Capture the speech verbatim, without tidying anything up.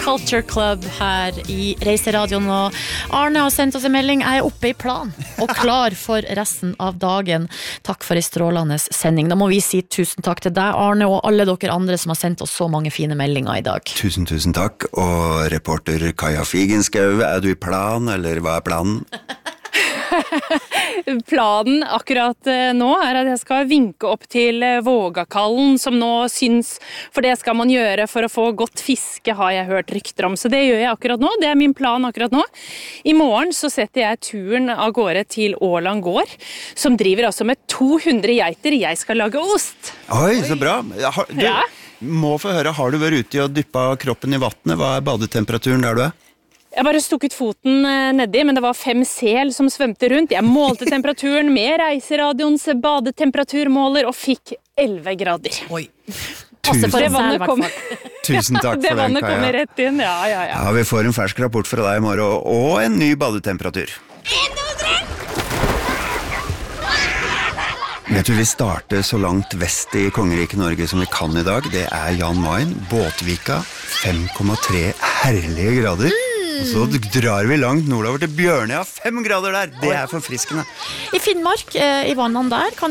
Culture Club her i Reiseradioen, og Arne har sendt oss en melding. Jeg er oppe i plan og klar for resten av dagen. Takk for en strålende sending. Da må vi si tusen takk til deg, Arne, og alle dere andre som har sendt oss så mange fine meldinger i dag. Tusen, tusen takk. Og reporter Kaja Figenskau, er du i plan, eller hva er planen? Planen akkurat nå er at jeg skal vinke opp til Vågakallen, som nå syns, for det skal man gjøre for å få godt fiske, har jeg hørt rykter om. Så det gjør jeg akkurat nå, det er min plan akkurat nå. I morgen så setter jeg turen av gårde til Åland gård, som driver altså med to hundre geiter. Jeg skal lage ost. Oi, så bra. Har, du Ja. må få høre, har du vært ute og dyppet kroppen i vattnet? Hva er badetemperaturen der du er? Jeg bare stukket foten nedi, men det var fem sel som svømte rundt. Jeg målte temperaturen med Reiseradioens badetemperaturmåler og fikk elleve grader. Oi. Passe for Det en sel, vannet i hvert kom, fall. Tusen takk det for den, vannet kommer Kaja. rett inn, ja, ja, ja. Ja, vi får en fersk rapport fra deg i morgen, og en ny badetemperatur. Vet du, vi starter så langt vest i Kongeriket Norge som vi kan i dag. Det er Jan Mayen, Båtvika, fem komma tre herlige grader. Og så drar vi langt nordover til Bjørnøya, fem grader der. Det er forfriskende. I Finnmark, eh, i vannene der, kan